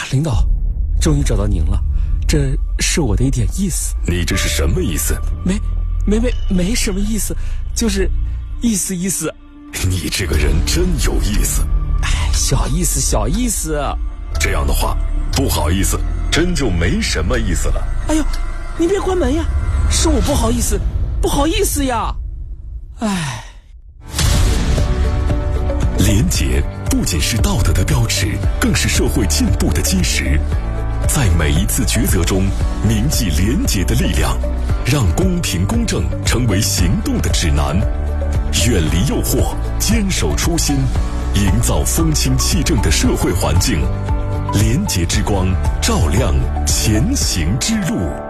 领导，终于找到您了，这是我的一点意思。 你这是什么意思？ 没什么意思，就是意思。 你这个人真有意思。 小意思。 这样的话，不好意思，真就没什么意思了。 哎呦，你别关门呀，是我不好意思呀。 廉洁不仅是道德的标尺，更是社会进步的基石。在每一次抉择中铭记廉洁的力量，让公平公正成为行动的指南。远离诱惑，坚守初心，营造风清气正的社会环境。廉洁之光照亮前行之路。